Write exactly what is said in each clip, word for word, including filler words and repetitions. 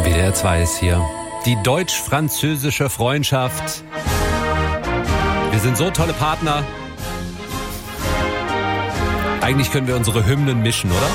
W D R zwei ist hier. Die deutsch-französische Freundschaft. Wir sind so tolle Partner. Eigentlich können wir unsere Hymnen mischen, oder?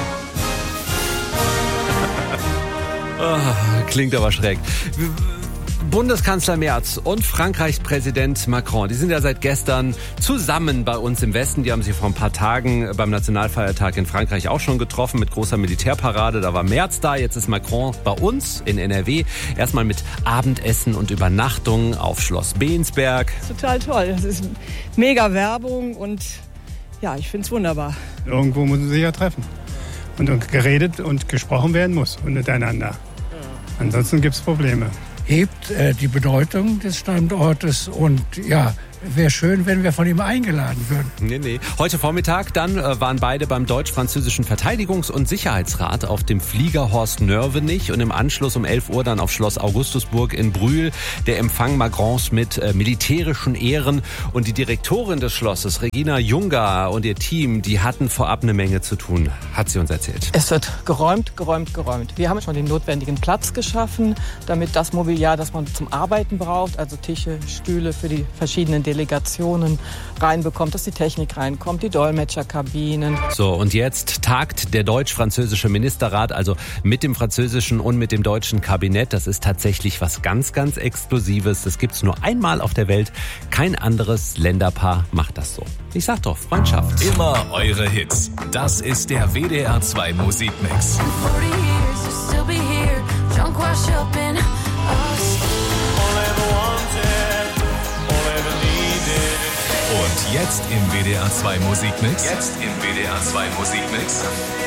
Oh, klingt aber schräg. Bundeskanzler Merz und Frankreichs Präsident Macron, die sind ja seit gestern zusammen bei uns im Westen. Die haben sich vor ein paar Tagen beim Nationalfeiertag in Frankreich auch schon getroffen mit großer Militärparade. Da war Merz da, jetzt ist Macron bei uns in N R W. Erstmal mit Abendessen und Übernachtung auf Schloss Bensberg. Total toll. Das ist mega Werbung und ja, ich finde es wunderbar. Irgendwo müssen sie sich ja treffen. Und geredet und gesprochen werden muss miteinander. Ansonsten gibt es Probleme. Hebt äh, die Bedeutung des Standortes und ja, wäre schön, wenn wir von ihm eingeladen würden. Nee, nee. Heute Vormittag dann äh, waren beide beim deutsch-französischen Verteidigungs- und Sicherheitsrat auf dem Flieger Horst Nörvenich und im Anschluss um elf Uhr dann auf Schloss Augustusburg in Brühl der Empfang Macrons mit äh, militärischen Ehren. Und die Direktorin des Schlosses, Regina Junga, und ihr Team, die hatten vorab eine Menge zu tun, hat sie uns erzählt. Es wird geräumt, geräumt, geräumt. Wir haben schon den notwendigen Platz geschaffen, damit das Mobiliar, das man zum Arbeiten braucht, also Tische, Stühle für die verschiedenen Delegationen reinbekommt, dass die Technik reinkommt, die Dolmetscherkabinen. So, und jetzt tagt der deutsch-französische Ministerrat, also mit dem französischen und mit dem deutschen Kabinett. Das ist tatsächlich was ganz, ganz Exklusives. Das gibt's nur einmal auf der Welt. Kein anderes Länderpaar macht das so. Ich sag doch, Freundschaft. Immer eure Hits. Das ist der W D R zwei Musikmix. Und jetzt im W D R zwei Musikmix. Jetzt im W D R zwei Musikmix.